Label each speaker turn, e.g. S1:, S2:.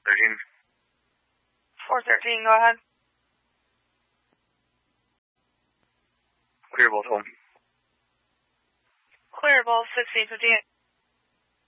S1: 413.
S2: 413, go ahead.
S1: Clear both home.
S2: Clear both 1658.